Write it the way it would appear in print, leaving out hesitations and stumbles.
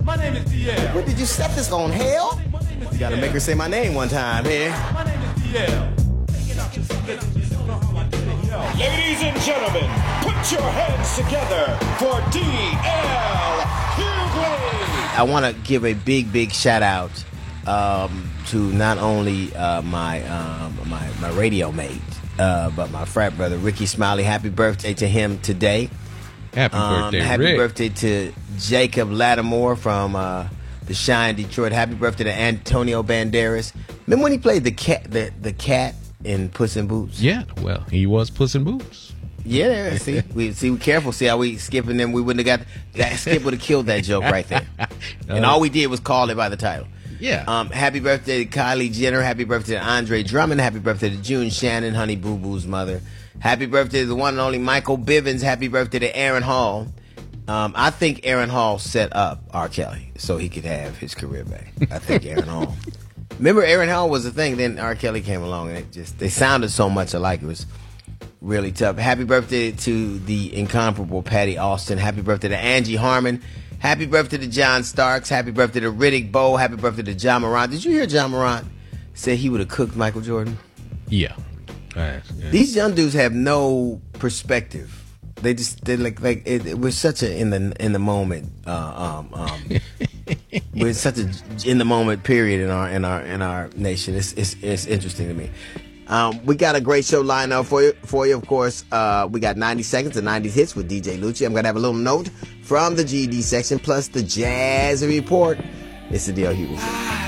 My name is DL. What did you set this on, hell? You gotta make her say my name one time here. My name is DL. Ladies and gentlemen, put your hands together for DL Hughley. I want to give a big shout out to not only my radio mate, but my frat brother Ricky Smiley. Happy birthday to him today. Happy birthday, happy Rick. birthday to Jacob Lattimore from the Shine Detroit. Happy birthday to Antonio Banderas. Remember when he played the cat in Puss in Boots? Yeah, well, he was Puss in Boots. Yeah, see, we careful. See how we skipping them? We wouldn't have got that. Skip would have killed that joke right there. And all we did was call it by the title. Yeah. Happy birthday to Kylie Jenner. Happy birthday to Andre Drummond. Happy birthday to June Shannon, Honey Boo Boo's mother. Happy birthday to the one and only Michael Bivins. Happy birthday to Aaron Hall. I think Aaron Hall set up R. Kelly so he could have his career back. I think Aaron Hall. Remember, Aaron Hall was the thing. Then R. Kelly came along, and they sounded so much alike. It was really tough. Happy birthday to the incomparable Patty Austin. Happy birthday to Angie Harmon. Happy birthday to John Starks. Happy birthday to Riddick Bowe. Happy birthday to John Morant. Did you hear John Morant say he would have cooked Michael Jordan? Yeah. Yeah. These young dudes have no perspective. They like it was such a in the moment. We're such a in the moment period in our nation. It's interesting to me. We got a great show lined up for you. Of course, we got 90 seconds of 90s hits with DJ Lucci. I'm gonna have a little note from the GD section plus the Jazz Report. It's the DL Hughley Show.